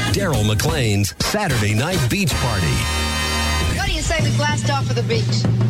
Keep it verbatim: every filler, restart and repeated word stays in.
Daryl McLean's Saturday Night Beach Party. What do you say we blast off for the beach?